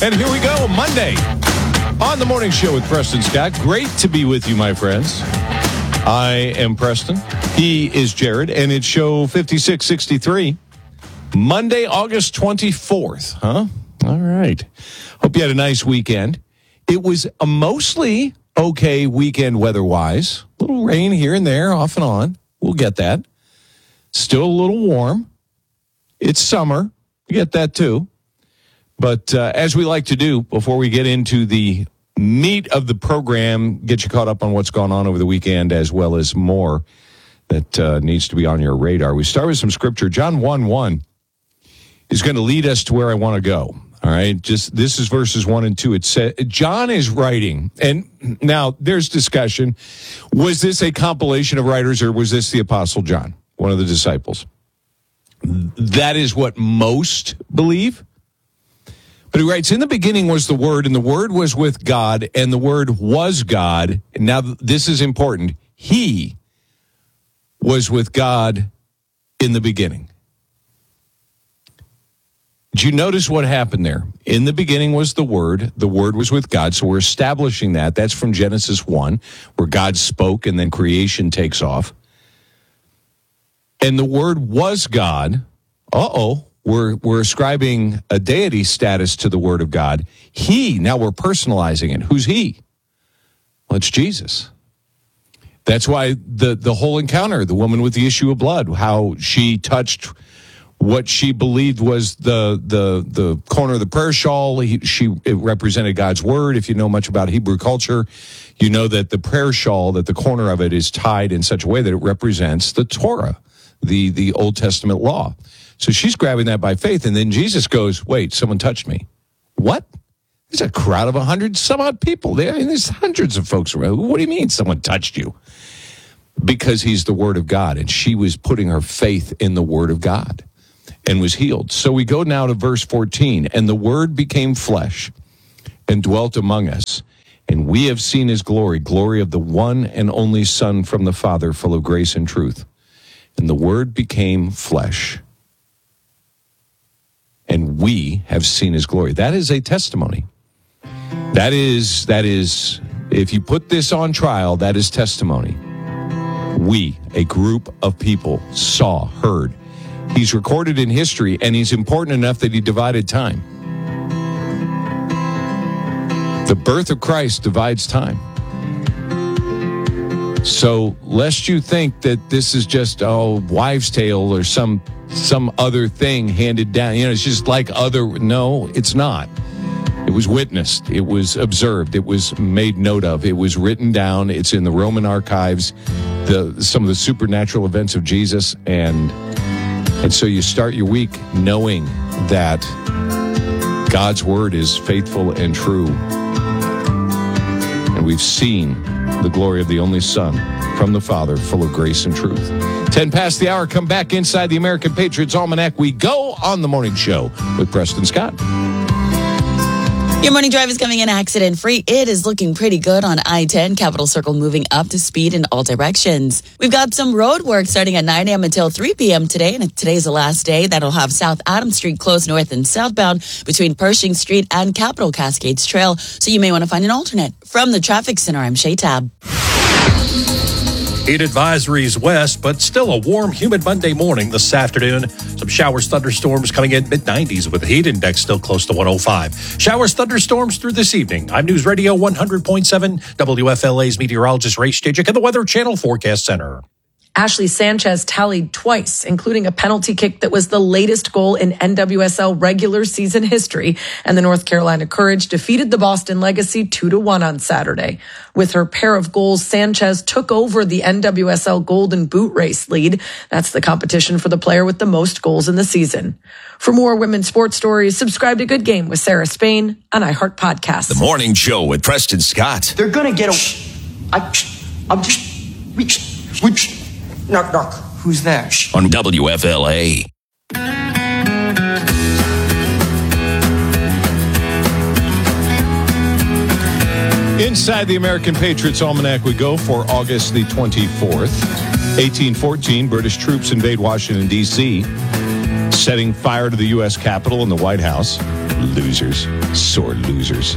And here we go, Monday on the morning show with Preston Scott. Great to be with you, my friends. I am Preston. He is Jared, and it's show 5663. Monday, August 24th, huh? All right. Hope you had a nice weekend. It was a mostly okay weekend weather-wise. A little rain here and there, off and on. We'll get that. Still a little warm. It's summer. We get that too. But as we like to do, before we get into the meat of the program, get you caught up on what's gone on over the weekend, as well as more that needs to be on your radar. We start with some scripture. John 1:1 is going to lead us to where I want to go. All right, this is verses 1 and 2. It says John is writing, and now there's discussion. Was this a compilation of writers, or was this the Apostle John, one of the disciples? That is what most believe. But he writes, in the beginning was the Word, and the Word was with God, and the Word was God. And now this is important. He was with God in the beginning. Did you notice what happened there? In the beginning was the Word was with God. So we're establishing that. That's from Genesis 1, where God spoke and then creation takes off. And the Word was God. We're ascribing a deity status to the Word of God. He, now we're personalizing it. Who's he? Well, it's Jesus. That's why the whole encounter, the woman with the issue of blood, how she touched what she believed was the corner of the prayer shawl. It represented God's Word. If you know much about Hebrew culture, you know that the prayer shawl, that the corner of it is tied in such a way that it represents the Torah, the Old Testament law. So she's grabbing that by faith, and then Jesus goes, wait, someone touched me. What? There's a crowd of 100 some odd people there. I mean, there's hundreds of folks around. What do you mean someone touched you? Because he's the Word of God, and she was putting her faith in the Word of God and was healed. So we go now to verse 14, and the Word became flesh and dwelt among us, and we have seen his glory, glory of the one and only Son from the Father, full of grace and truth. And the Word became flesh, and we have seen his glory. That is a testimony. That is, if you put this on trial, that is testimony. We, a group of people, saw, heard. He's recorded in history, and he's important enough that he divided time. The birth of Christ divides time. So, lest you think that this is just, wives' tale or some other thing handed down. It's just like no, it's not. It was witnessed. It was observed. It was made note of. It was written down. It's in the Roman archives, some of the supernatural events of Jesus. And so you start your week knowing that God's Word is faithful and true. And we've seen the glory of the only Son from the Father, full of grace and truth. 10 past the hour, come back inside the American Patriots Almanac. We go on the morning show with Preston Scott. Your morning drive is coming in accident-free. It is looking pretty good on I-10, Capitol Circle moving up to speed in all directions. We've got some road work starting at 9 a.m. until 3 p.m. today, and today's the last day. That'll have South Adams Street closed north and southbound between Pershing Street and Capitol Cascades Trail, so you may want to find an alternate. From the Traffic Center, I'm Shay Tab. Heat advisories west, but still a warm, humid Monday morning this afternoon. Some showers, thunderstorms coming in mid-90s with the heat index still close to 105. Showers, thunderstorms through this evening. I'm News Radio 100.7, WFLA's meteorologist Ray Stajic at the Weather Channel Forecast Center. Ashley Sanchez tallied twice, including a penalty kick that was the latest goal in NWSL regular season history. And the North Carolina Courage defeated the Boston Legacy 2-1 on Saturday. With her pair of goals, Sanchez took over the NWSL Golden Boot Race lead. That's the competition for the player with the most goals in the season. For more women's sports stories, subscribe to Good Game with Sarah Spain on iHeart Podcasts. The Morning Show with Preston Scott. They're going to get Knock. Who's that? On WFLA. Inside the American Patriots Almanac we go for August the 24th. 1814, British troops invade Washington, D.C., setting fire to the U.S. Capitol and the White House. Losers. Sore losers.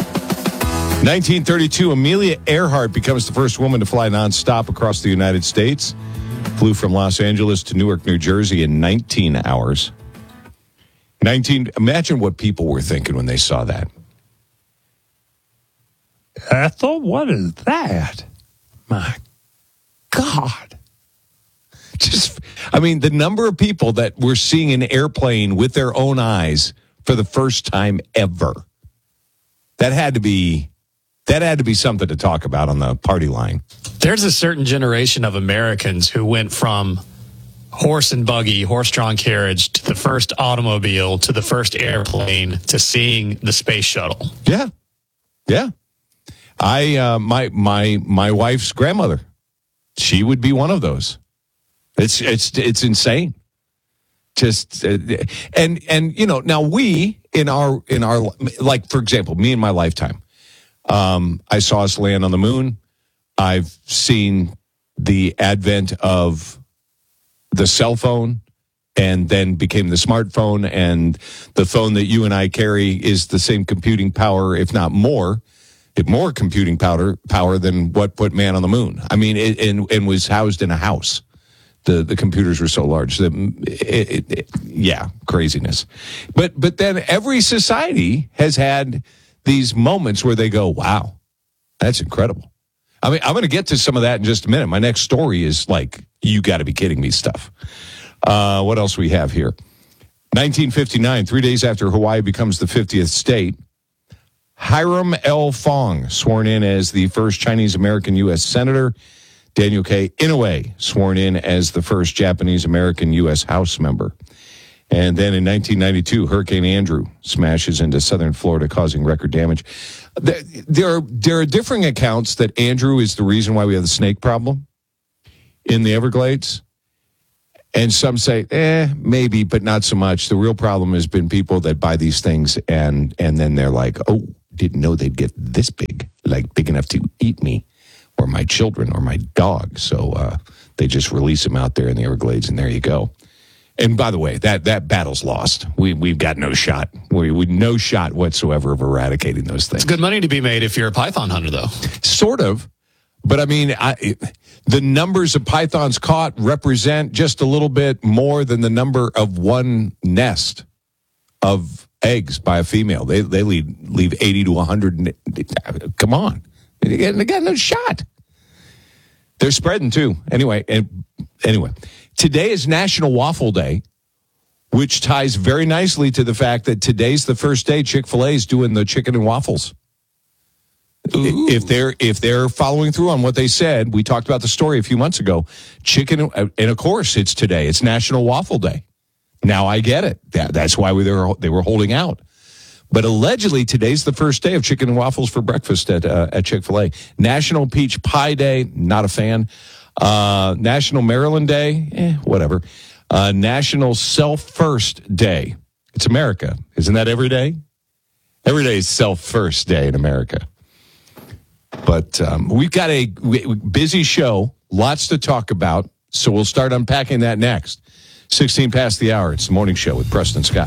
1932, Amelia Earhart becomes the first woman to fly nonstop across the United States. Flew from Los Angeles to Newark, New Jersey in 19 hours. Imagine what people were thinking when they saw that. Ethel, what is that? My God. The number of people that were seeing an airplane with their own eyes for the first time ever. That had to be something to talk about on the party line. There's a certain generation of Americans who went from horse and buggy, horse-drawn carriage, to the first automobile, to the first airplane, to seeing the space shuttle. Yeah. Yeah. My wife's grandmother, she would be one of those. It's insane. Now we in our like, for example, me in my lifetime, I saw us land on the moon. I've seen the advent of the cell phone, and then became the smartphone, and the phone that you and I carry is the same computing power, if not more computing power than what put man on the moon. I mean, and was housed in a house. The computers were so large. Craziness. But then every society has had these moments where they go, wow, that's incredible. I mean, I'm going to get to some of that in just a minute. My next story is like, you got to be kidding me stuff. What else we have here? 1959, 3 days after Hawaii becomes the 50th state, Hiram L. Fong sworn in as the first Chinese-American U.S. Senator. Daniel K. Inouye sworn in as the first Japanese-American U.S. House member. And then in 1992, Hurricane Andrew smashes into southern Florida, causing record damage. There are differing accounts that Andrew is the reason why we have the snake problem in the Everglades. And some say, maybe, but not so much. The real problem has been people that buy these things and then they're like, oh, didn't know they'd get this big, like big enough to eat me or my children or my dog. So they just release them out there in the Everglades, and there you go. And by the way, that battle's lost. We've got no shot. We no shot whatsoever of eradicating those things. It's good money to be made if you're a python hunter, though. Sort of. But I mean, the numbers of pythons caught represent just a little bit more than the number of one nest of eggs by a female. They leave 80 to 100. Come on. They got no shot. They're spreading too. Anyway, today is National Waffle Day, which ties very nicely to the fact that today's the first day Chick-fil-A is doing the chicken and waffles. Ooh. If they're following through on what they said, we talked about the story a few months ago. Chicken, and of course, it's today. It's National Waffle Day. Now I get it. That's why they were holding out. But allegedly, today's the first day of chicken and waffles for breakfast at Chick-fil-A. National Peach Pie Day, not a fan. National Maryland Day, whatever. National Self-First Day. It's America. Isn't that every day? Every day is Self-First Day in America. But we've got a busy show, lots to talk about, so we'll start unpacking that next. 16 past the hour. It's the morning show with Preston Scott.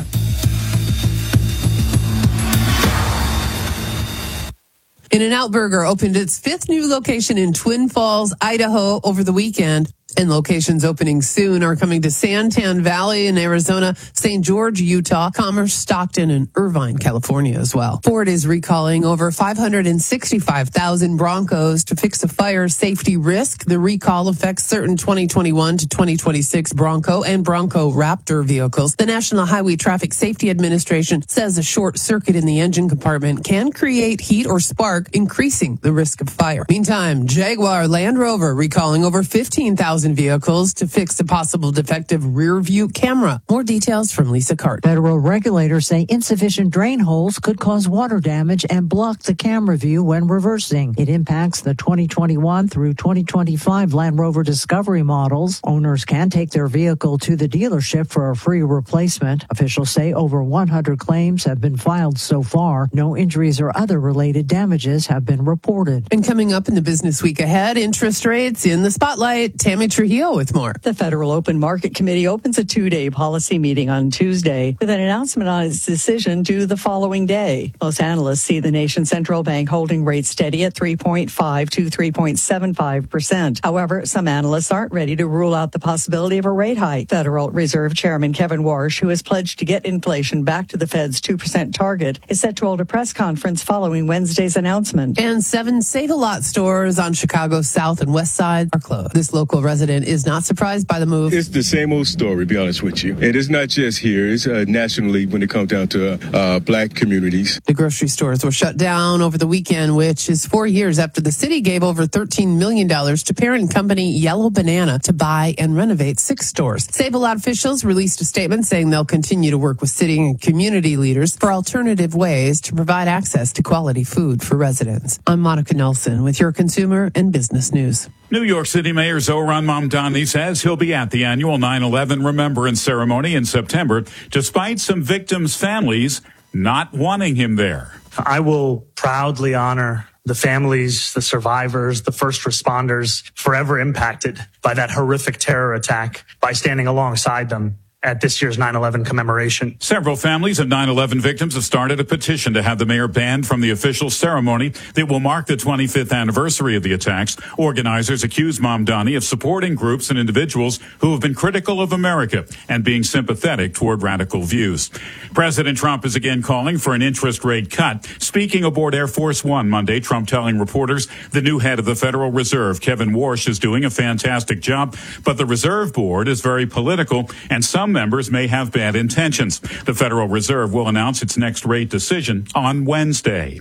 In-N-Out Burger opened its 5th new location in Twin Falls, Idaho over the weekend. And locations opening soon are coming to Santan Valley in Arizona, St. George, Utah, Commerce, Stockton, and Irvine, California as well. Ford is recalling over 565,000 Broncos to fix a fire safety risk. The recall affects certain 2021 to 2026 Bronco and Bronco Raptor vehicles. The National Highway Traffic Safety Administration says a short circuit in the engine compartment can create heat or spark, increasing the risk of fire. Meantime, Jaguar Land Rover recalling over 15,000 vehicles to fix a possible defective rear view camera. More details from Lisa Cart. Federal regulators say insufficient drain holes could cause water damage and block the camera view when reversing. It impacts the 2021 through 2025 Land Rover Discovery models. Owners can take their vehicle to the dealership for a free replacement. Officials say over 100 claims have been filed so far. No injuries or other related damages have been reported. And coming up in the business week ahead, interest rates in the spotlight. Tammy Emily Trujillo with more. The Federal Open Market Committee opens a 2-day policy meeting on Tuesday with an announcement on its decision due the following day. Most analysts see the nation's central bank holding rates steady at 3.5 to 3.75%. However, some analysts aren't ready to rule out the possibility of a rate hike. Federal Reserve Chairman Kevin Warsh, who has pledged to get inflation back to the Fed's 2% target, is set to hold a press conference following Wednesday's announcement. And 7 Save-A-Lot stores on Chicago's South and West Side are closed. This local resident is not surprised by the move. It's the same old story, to be honest with you. And it's not just here. It's nationally when it comes down to black communities. The grocery stores were shut down over the weekend, which is 4 years after the city gave over $13 million to parent company Yellow Banana to buy and renovate 6 stores. Save-A-Lot officials released a statement saying they'll continue to work with city and community leaders for alternative ways to provide access to quality food for residents. I'm Monica Nelson with your consumer and business news. New York City Mayor Zohran Mamdani says he'll be at the annual 9/11 Remembrance Ceremony in September, despite some victims' families not wanting him there. I will proudly honor the families, the survivors, the first responders forever impacted by that horrific terror attack by standing alongside them at this year's 9/11 commemoration. Several families of 9/11 victims have started a petition to have the mayor banned from the official ceremony that will mark the 25th anniversary of the attacks. Organizers accuse Mamdani of supporting groups and individuals who have been critical of America and being sympathetic toward radical views. President Trump is again calling for an interest rate cut. Speaking aboard Air Force One Monday, Trump telling reporters the new head of the Federal Reserve, Kevin Warsh, is doing a fantastic job, but the Reserve Board is very political and some members may have bad intentions. The Federal Reserve will announce its next rate decision on Wednesday.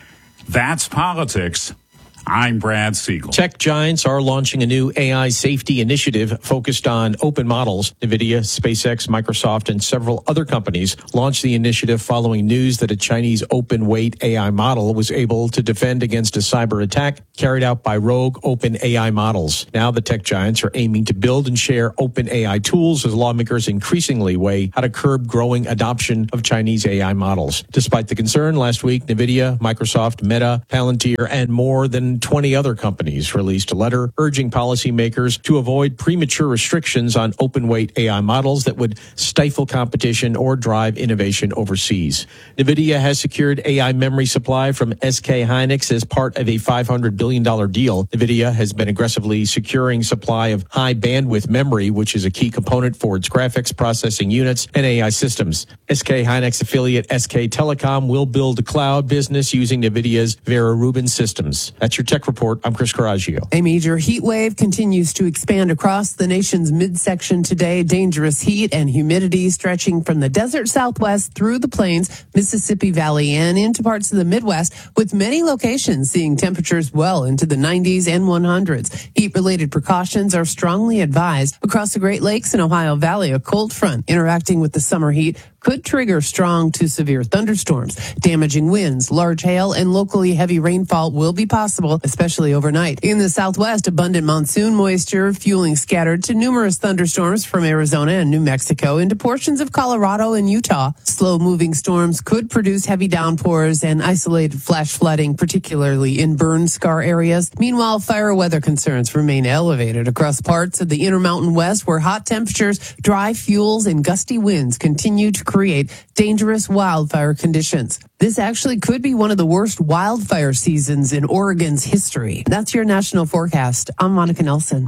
That's politics. I'm Brad Siegel. Tech giants are launching a new AI safety initiative focused on open models. NVIDIA, SpaceX, Microsoft, and several other companies launched the initiative following news that a Chinese open weight AI model was able to defend against a cyber attack carried out by rogue open AI models. Now the tech giants are aiming to build and share open AI tools as lawmakers increasingly weigh how to curb growing adoption of Chinese AI models. Despite the concern, last week, NVIDIA, Microsoft, Meta, Palantir, and more than 20 other companies released a letter urging policymakers to avoid premature restrictions on open weight AI models that would stifle competition or drive innovation overseas. NVIDIA has secured AI memory supply from SK Hynix as part of a $500 billion deal. NVIDIA has been aggressively securing supply of high bandwidth memory, which is a key component for its graphics processing units and AI systems. SK Hynix affiliate SK Telecom will build a cloud business using NVIDIA's Vera Rubin systems. That's your Tech Report. I'm Chris Coraggio. A major heat wave continues to expand across the nation's midsection today. Dangerous heat and humidity stretching from the desert Southwest through the plains, Mississippi Valley, and into parts of the Midwest, with many locations seeing temperatures well into the 90s and 100s. Heat-related precautions are strongly advised. Across the Great Lakes and Ohio Valley, a cold front interacting with the summer heat could trigger strong to severe thunderstorms. Damaging winds, large hail, and locally heavy rainfall will be possible, especially overnight. In the Southwest, abundant monsoon moisture fueling scattered to numerous thunderstorms from Arizona and New Mexico into portions of Colorado and Utah. Slow-moving storms could produce heavy downpours and isolated flash flooding, particularly in burn scar areas. Meanwhile, fire weather concerns remain elevated across parts of the Intermountain West, where hot temperatures, dry fuels, and gusty winds continue to create dangerous wildfire conditions. This actually could be one of the worst wildfire seasons in Oregon's history. That's your national forecast. I'm Monica Nelson.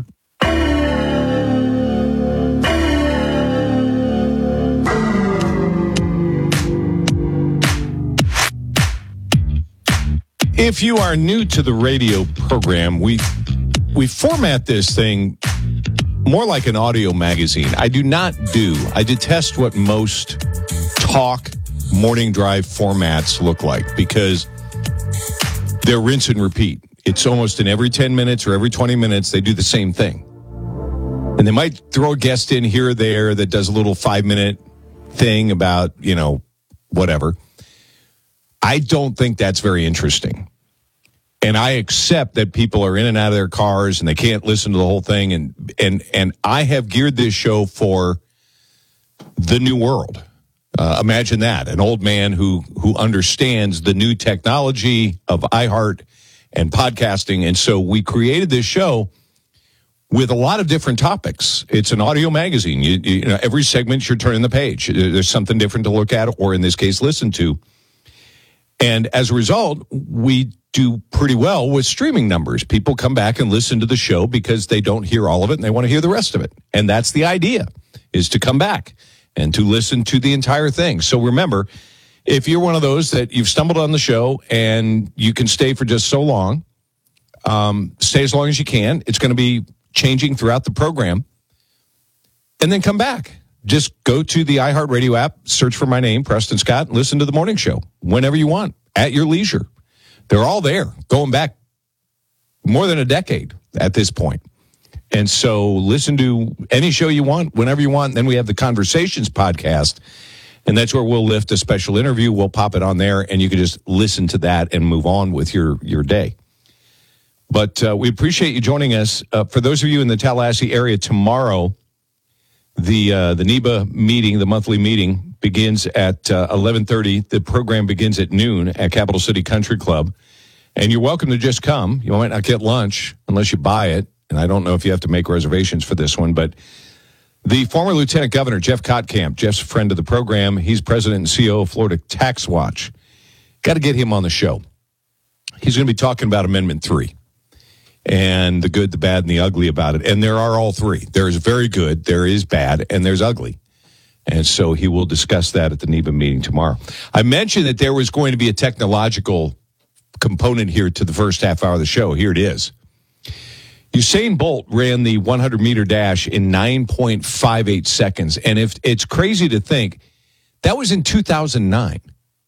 If you are new to the radio program, we format this thing more like an audio magazine. I detest what most talk morning drive formats look like because they're rinse and repeat. It's almost in every 10 minutes or every 20 minutes, they do the same thing. And they might throw a guest in here or there that does a little 5-minute thing about, whatever. I don't think that's very interesting. And I accept that people are in and out of their cars and they can't listen to the whole thing. And I have geared this show for the new world. Imagine that, an old man who understands the new technology of iHeart and podcasting. And so we created this show with a lot of different topics. It's an audio magazine. You know, every segment you're turning the page. There's something different to look at, or in this case, listen to. And as a result, we do pretty well with streaming numbers. People come back and listen to the show because they don't hear all of it and they want to hear the rest of it. And that's the idea, is to come back and to listen to the entire thing. So remember, if you're one of those that you've stumbled on the show and you can stay for just so long, stay as long as you can. It's going to be changing throughout the program. And then come back. Just go to the iHeartRadio app, search for my name, Preston Scott, and listen to the morning show whenever you want, at your leisure. They're all there, going back more than a decade at this point. And so listen to any show you want, whenever you want. Then we have the Conversations podcast, and that's where we'll lift a special interview. We'll pop it on there, and you can just listen to that and move on with your day. But we appreciate you joining us. For those of you in the Tallahassee area, tomorrow, the NEBA meeting, the monthly meeting, begins at 11:30. The program begins at noon at Capital City Country Club. And you're welcome to just come. You might not get lunch unless you buy it. And I don't know if you have to make reservations for this one. But the former Lieutenant Governor, Jeff Kottkamp, Jeff's a friend of the program. He's president and CEO of Florida Tax Watch. Got to get him on the show. He's going to be talking about Amendment 3. And the good, the bad, and the ugly about it. And there are all three. There is very good, there is bad, and there's ugly. And so he will discuss that at the NEBA meeting tomorrow. I mentioned that there was going to be a technological component here to the first half hour of the show. Here it is. Usain Bolt ran the 100-meter dash in 9.58 seconds. And if it's crazy to think, that was in 2009.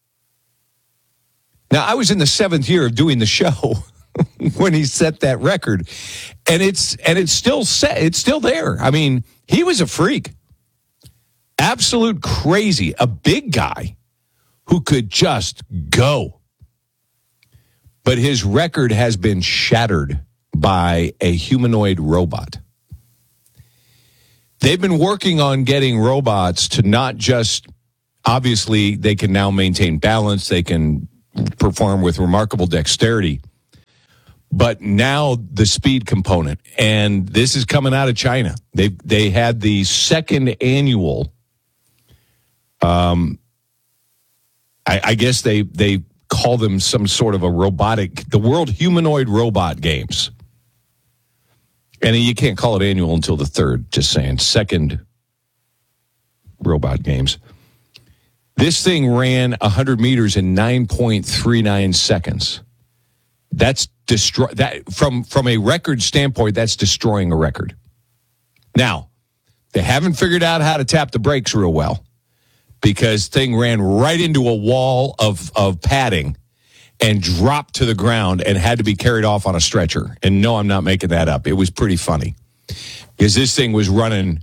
Now, I was in the 7th year of doing the show when he set that record, and it's still set. It's still there. I mean, he was a freak, absolute crazy, a big guy who could just go. But his record has been shattered by a humanoid robot. They've been working on getting robots to not just, obviously, they can now maintain balance, they can perform with remarkable dexterity, but now the speed component, and this is coming out of China. They had the second annual, I guess they call them some sort of a robotic, the World Humanoid Robot Games. And you can't call it annual until the 3rd, just saying, second robot games. This thing ran 100 meters in 9.39 seconds. That's from a record standpoint, that's destroying a record. Now, they haven't figured out how to tap the brakes real well, because thing ran right into a wall of padding and dropped to the ground and had to be carried off on a stretcher. And no, I'm not making that up. It was pretty funny, because this thing was running,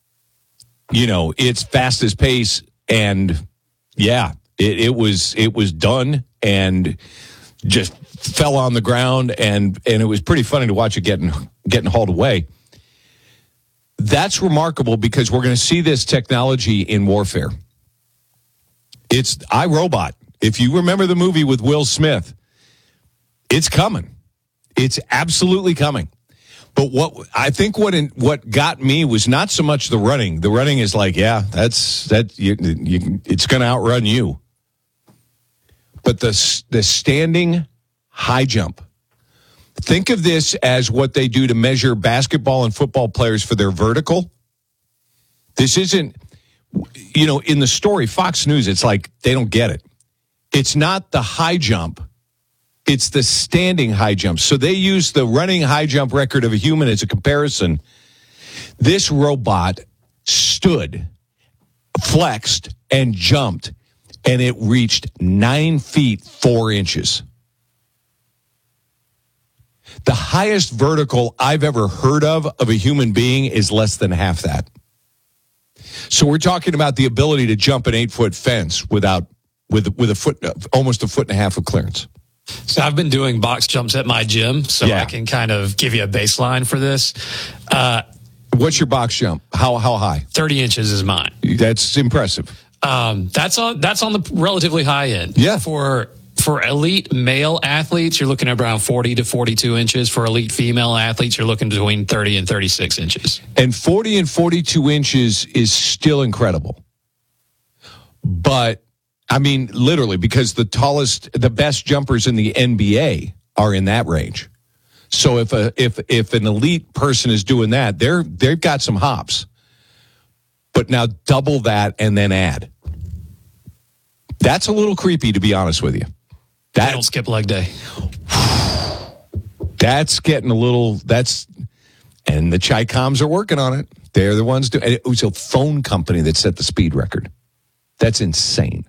its fastest pace, and yeah, it was done and just fell on the ground, and it was pretty funny to watch it getting hauled away. That's remarkable, because we're going to see this technology in warfare. It's iRobot. If you remember the movie with Will Smith, it's coming. It's absolutely coming. But what got me was not so much the running. The running is like, yeah, it's going to outrun you. But the standing high jump. Think of this as what they do to measure basketball and football players for their vertical. This isn't, in the story, Fox News, it's like they don't get it. It's not the high jump. It's the standing high jump. So they use the running high jump record of a human as a comparison. This robot stood, flexed, and jumped, and it reached 9 feet 4 inches. The highest vertical I've ever heard of a human being is less than half that. So we're talking about the ability to jump an 8-foot fence with a foot, almost a foot and a half of clearance. So I've been doing box jumps at my gym, so I can kind of give you a baseline for this. What's your box jump? How high? 30 inches is mine. That's impressive. That's on the relatively high end. Yeah. For For elite male athletes, you're looking at around 40 to 42 inches. For elite female athletes, you're looking between 30 and 36 inches. And 40 and 42 inches is still incredible. But, I mean, literally, because the best jumpers in the NBA are in that range. So if an elite person is doing that, they've got some hops. But now double that and then add. That's a little creepy, to be honest with you. They don't skip leg day. That's getting a little. And the Chi-Coms are working on it. They're the ones doing. It was a phone company that set the speed record. That's insane.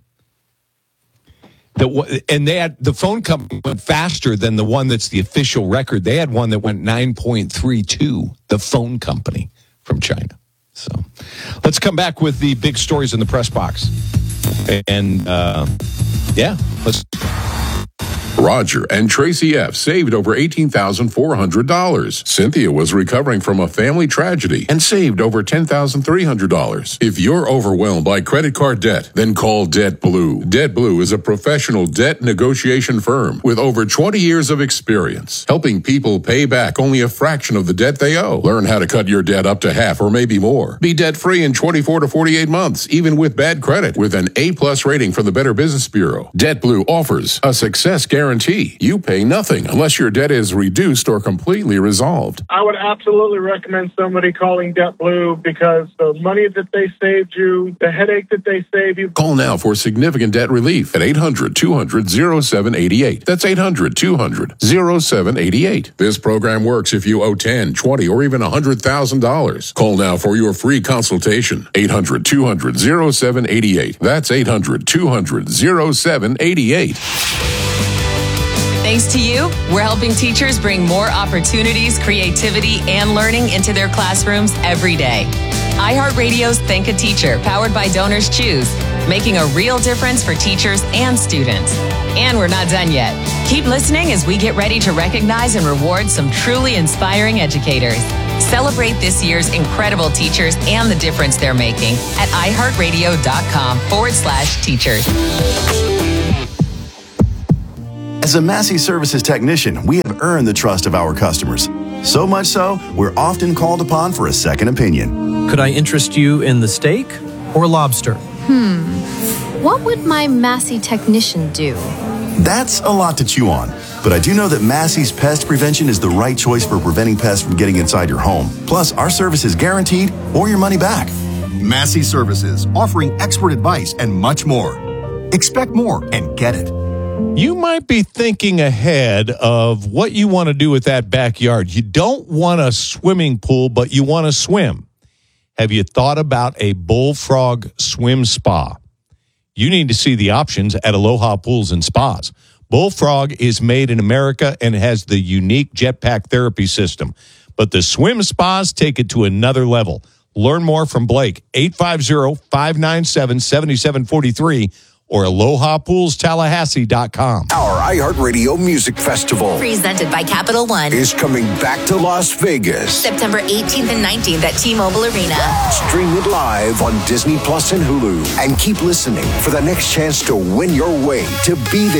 The phone company went faster than the one that's the official record. They had one that went 9.32. The phone company from China. So, let's come back with the big stories in the press box. And let's. Roger and Tracy F. saved over $18,400. Cynthia was recovering from a family tragedy and saved over $10,300. If you're overwhelmed by credit card debt, then call Debt Blue. Debt Blue is a professional debt negotiation firm with over 20 years of experience, helping people pay back only a fraction of the debt they owe. Learn how to cut your debt up to half or maybe more. Be debt-free in 24 to 48 months, even with bad credit, with an A+ rating from the Better Business Bureau. Debt Blue offers a success guarantee. You pay nothing unless your debt is reduced or completely resolved. I would absolutely recommend somebody calling Debt Blue because the money that they saved you, the headache that they saved you. Call now for significant debt relief at 800-200-0788. That's 800-200-0788. This program works if you owe $10, $20, or even $100,000. Call now for your free consultation. 800-200-0788. That's 800-200-0788. Thanks to you, we're helping teachers bring more opportunities, creativity, and learning into their classrooms every day. iHeartRadio's Think a Teacher, powered by Donors Choose, making a real difference for teachers and students. And we're not done yet. Keep listening as we get ready to recognize and reward some truly inspiring educators. Celebrate this year's incredible teachers and the difference they're making at iHeartRadio.com/teachers. As a Massey Services technician, we have earned the trust of our customers. So much so, we're often called upon for a second opinion. Could I interest you in the steak or lobster? What would my Massey technician do? That's a lot to chew on. But I do know that Massey's Pest Prevention is the right choice for preventing pests from getting inside your home. Plus, our service is guaranteed or your money back. Massey Services, offering expert advice and much more. Expect more and get it. You might be thinking ahead of what you want to do with that backyard. You don't want a swimming pool, but you want to swim. Have you thought about a Bullfrog swim spa? You need to see the options at Aloha Pools and Spas. Bullfrog is made in America and has the unique jetpack therapy system. But the swim spas take it to another level. Learn more from Blake, 850-597-7743. or AlohaPoolsTallahassee.com. Our iHeartRadio Music Festival, presented by Capital One, is coming back to Las Vegas. September 18th and 19th at T-Mobile Arena. Stream it live on Disney Plus and Hulu. And keep listening for the next chance to win your way to be there.